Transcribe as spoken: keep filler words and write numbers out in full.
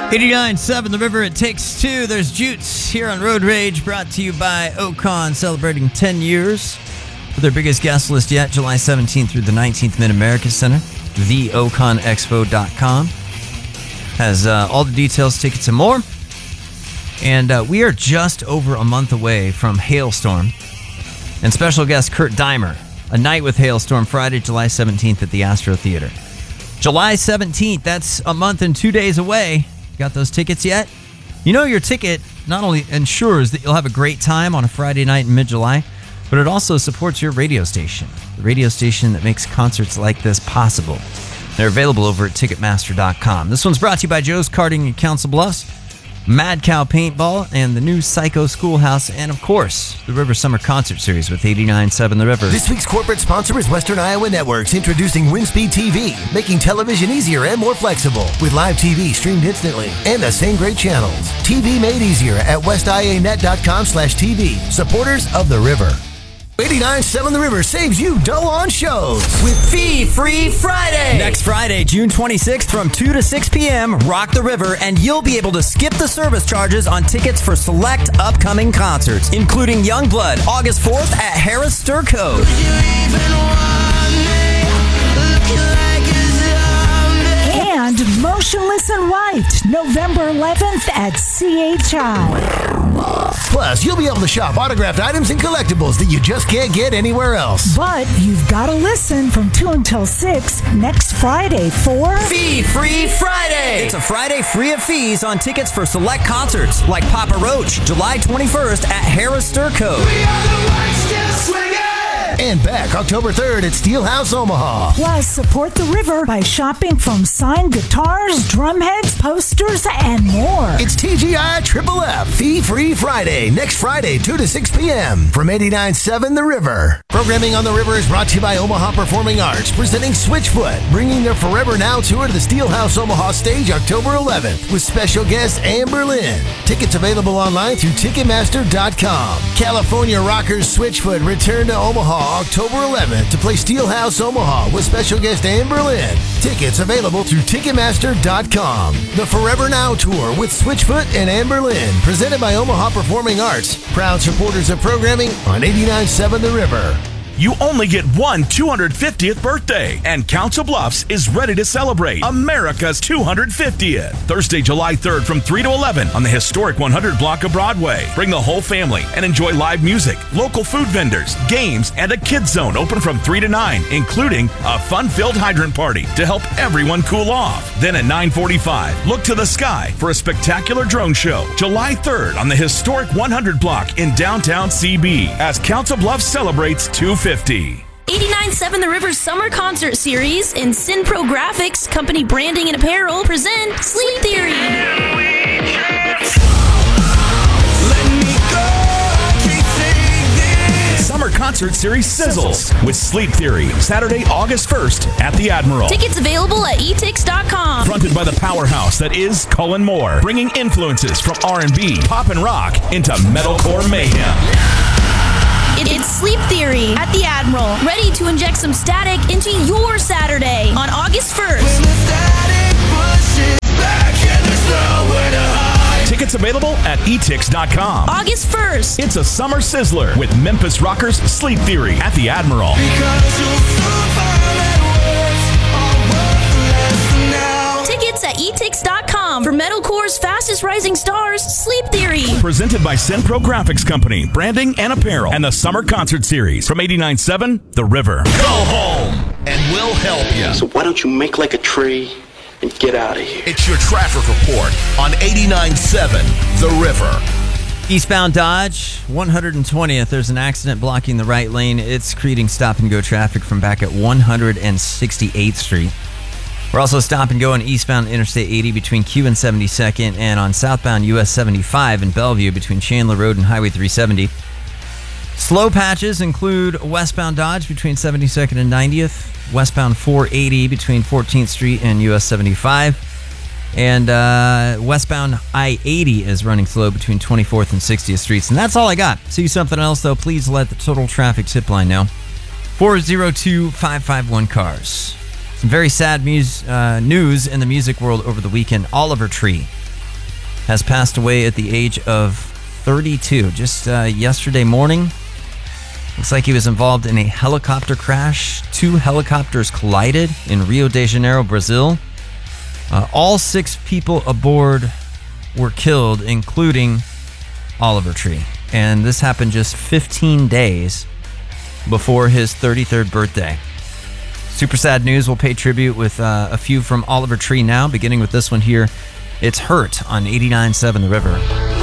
eighty-nine point seven The River, It Takes Two. There's Jutes here on Road Rage, brought to you by Ocon, celebrating ten years with their biggest guest list yet, July seventeenth through the nineteenth, Mid-America Center. the ocon expo dot com has uh, all the details, tickets, and more. And uh, we are just over a month away from Hailstorm and special guest Kurt Deimer. A Night with Hailstorm, Friday, July seventeenth at the Astro Theater. July seventeenth, that's a month and two days away. Got those tickets yet? You know, your ticket not only ensures that you'll have a great time on a Friday night in mid-July, but it also supports your radio station, the radio station that makes concerts like this possible. They're available over at ticketmaster dot com. This one's brought to you by Joe's Karting in Council Bluffs, Mad Cow Paintball, and the new Psycho Schoolhouse, and of course, the River Summer Concert Series with eighty-nine point seven The River. This week's corporate sponsor is Western Iowa Networks, introducing Windspeed T V, making television easier and more flexible, with live T V streamed instantly and the same great channels. T V made easier at west i a net dot com slash T V. Supporters of the River. eighty-nine point seven The River saves you dough on shows with Fee Free Friday. Next Friday, June twenty-sixth from two to six p.m., Rock the River, and you'll be able to skip the service charges on tickets for select upcoming concerts, including Youngblood, August fourth at Harris Sturco. And Motionless in White, November eleventh at C H I. Plus, you'll be able to shop autographed items and collectibles that you just can't get anywhere else. But you've got to listen from two until six next Friday for Fee Free Friday. It's a Friday free of fees on tickets for select concerts like Papa Roach, July twenty-first at Harris Sturco. We are the ones still swinging. And back October third at Steelhouse Omaha. Plus, support the River by shopping from signed guitars, drum heads, posters, and more. It's T G I Triple F Fee Free Friday, next Friday, two to six p.m. from eighty-nine point seven The River. Programming on the River is brought to you by Omaha Performing Arts, presenting Switchfoot, bringing their Forever Now tour to the Steelhouse Omaha stage October eleventh with special guest Amber Lynn. Tickets available online through ticketmaster dot com. California rockers Switchfoot return to Omaha October eleventh to play Steelhouse Omaha with special guest Amber Lynn. Tickets available through ticketmaster dot com. The Forever Now tour with Switchfoot and Amber Lynn, presented by Omaha Performing Arts, proud supporters of programming on eighty-nine point seven The River. You only get one two hundred fiftieth birthday, and Council Bluffs is ready to celebrate America's two hundred fiftieth. Thursday, July third from three to eleven on the historic one hundred block of Broadway. Bring the whole family and enjoy live music, local food vendors, games, and a kids zone open from three to nine, including a fun-filled hydrant party to help everyone cool off. Then at nine forty-five, look to the sky for a spectacular drone show. July third on the historic one hundred block in downtown C B as Council Bluffs celebrates two fifty. eighty-nine point seven The River's Summer Concert Series and Synpro Graphics, company branding and apparel, present Sleep Theory. Summer Concert Series sizzles with Sleep Theory, Saturday, August first at the Admiral. Tickets available at e tix dot com. Fronted by the powerhouse that is Cullen Moore, bringing influences from R and B, pop and rock into metalcore mayhem. It's Sleep Theory at the Admiral, ready to inject some static into your Saturday on August first. Tickets available at e tix dot com. August first. It's a summer sizzler with Memphis rockers Sleep Theory at the Admiral. Tickets at e tix dot com for metalcore's fastest rising stars, Sleep Theory. Presented by Synpro Graphics Company, branding and apparel, and the Summer Concert Series from eighty-nine point seven The River. Go home, and we'll help you. So why don't you make like a tree and get out of here? It's your traffic report on eighty-nine point seven The River. Eastbound Dodge, one hundred twentieth. There's an accident blocking the right lane. It's creating stop-and-go traffic from back at one hundred sixty-eighth Street. We're also stop and go on eastbound Interstate eighty between Q and seventy-second, and on southbound U S seventy-five in Bellevue between Chandler Road and Highway three seventy. Slow patches include westbound Dodge between seventy-second and ninetieth, westbound four eighty between fourteenth Street and U S seventy-five, and uh, westbound I eighty is running slow between twenty-fourth and sixtieth Streets. And that's all I got. See something else, though, please let the Total Traffic tip line know. four oh two, five five one, CARS. Some very sad mus- uh, news in the music world over the weekend. Oliver Tree, has passed away at the age of thirty-two. Just uh, yesterday morning, looks like he was involved in a helicopter crash. Two helicopters collided in Rio de Janeiro, Brazil. Uh, all six people aboard were killed, including Oliver Tree. And this happened just fifteen days before his thirty-third birthday. Super sad news. We'll pay tribute with uh, a few from Oliver Tree now, beginning with this one here. It's Hurt on eighty-nine point seven The River.